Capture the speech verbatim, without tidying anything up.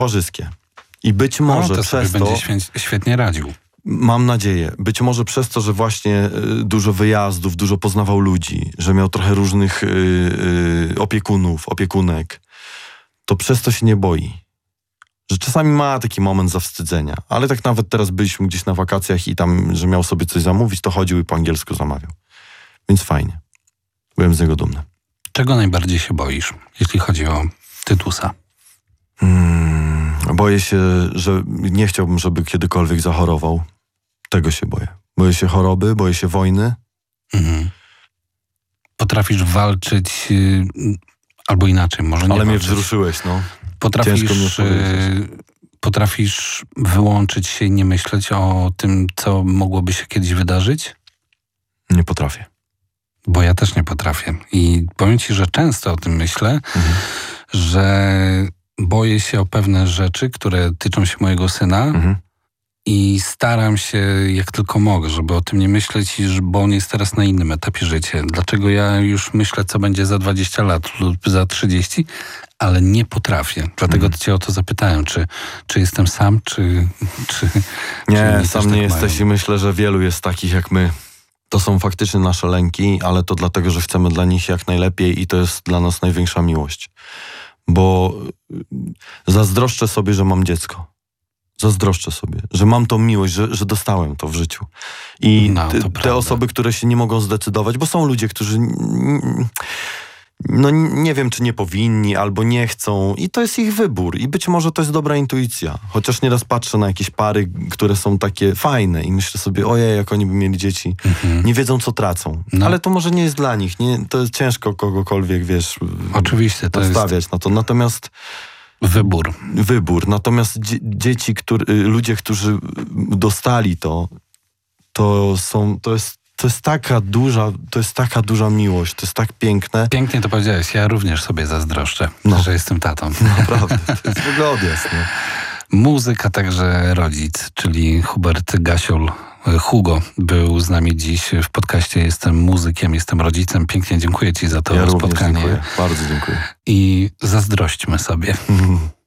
towarzyskie. I być może no, to przez sobie to... będzie świę- świetnie radził. Mam nadzieję. Być może przez to, że właśnie y, dużo wyjazdów, dużo poznawał ludzi, że miał trochę różnych y, y, opiekunów, opiekunek, to przez to się nie boi. Że czasami ma taki moment zawstydzenia. Ale tak nawet teraz byliśmy gdzieś na wakacjach i tam, że miał sobie coś zamówić, to chodził i po angielsku zamawiał. Więc fajnie. Byłem z niego dumny. Czego najbardziej się boisz, jeśli chodzi o Tytusa? Hmm, boję się, że nie chciałbym, żeby kiedykolwiek zachorował. Tego się boję. Boję się choroby, boję się wojny. Mhm. Potrafisz walczyć, yy, albo inaczej, może nie Ale mnie walczyć. wzruszyłeś, no. Potrafisz, Ciężko mnie yy, potrafisz wyłączyć się i nie myśleć o tym, co mogłoby się kiedyś wydarzyć? Nie potrafię. Bo ja też nie potrafię. I powiem ci, że często o tym myślę, Mhm. że boję się o pewne rzeczy, które tyczą się mojego syna Mhm. i staram się jak tylko mogę, żeby o tym nie myśleć, i że- bo on jest teraz na innym etapie życia. Dlaczego ja już myślę, co będzie za dwadzieścia lat lub za trzydzieści, ale nie potrafię. Dlatego Mhm. cię o to zapytałem, czy, czy jestem sam, czy... czy Nie, czy inni sam też nie tak jesteś mają? i myślę, że wielu jest takich jak my. To są faktycznie nasze lęki, ale to dlatego, że chcemy dla nich jak najlepiej i to jest dla nas największa miłość. Bo y, zazdroszczę sobie, że mam dziecko. Zazdroszczę sobie, że mam tą miłość, że, że dostałem to w życiu. I No, to ty, prawda. te osoby, które się nie mogą zdecydować, bo są ludzie, którzy n- n- no nie wiem, czy nie powinni, albo nie chcą i to jest ich wybór i być może to jest dobra intuicja. Chociaż nieraz patrzę na jakieś pary, które są takie fajne i myślę sobie, ojej, jak oni by mieli dzieci. Mhm. Nie wiedzą, co tracą. No. Ale to może nie jest dla nich. Nie, to jest ciężko kogokolwiek, wiesz, Oczywiście, to jest odstawiać na to. Natomiast wybór. wybór. Natomiast dzie- dzieci, który, ludzie, którzy dostali to, to są, to jest, to jest taka duża, to jest taka duża miłość, to jest tak piękne. Pięknie to powiedziałeś. Ja również sobie zazdroszczę, No. że jestem tatą. Naprawdę, to jest w ogóle odjazd, nie? Muzyk, a także rodzic, czyli Hubert Gasiol, Hugo, był z nami dziś w podcaście Jestem muzykiem, jestem rodzicem. Pięknie dziękuję ci za to Ja również spotkanie. dziękuję, bardzo dziękuję. I zazdrośćmy sobie. Mhm.